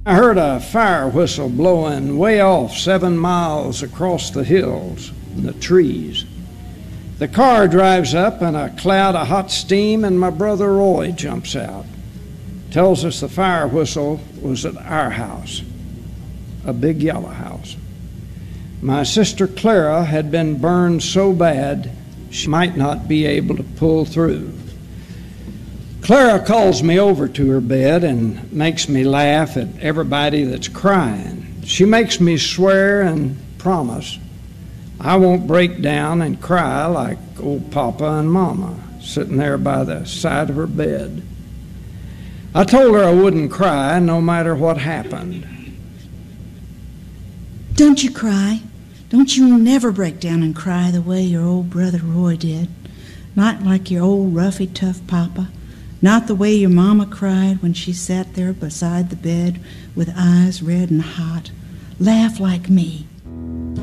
I heard a fire whistle blowing way off 7 miles across the hills and the trees. The car drives up in a cloud of hot steam, and my brother Roy jumps out. Tells us the fire whistle was at our house, a big yellow house. My sister Clara had been burned so bad she might not be able to pull through. Clara calls me over to her bed and makes me laugh at everybody that's crying. She makes me swear and promise I won't break down and cry like old Papa and Mama sitting there by the side of her bed. I told her I wouldn't cry no matter what happened. Don't you cry. Don't you never break down and cry the way your old brother Roy did. Not like your old roughy tough Papa. Not the way your Mama cried when she sat there beside the bed with eyes red and hot. Laugh like me.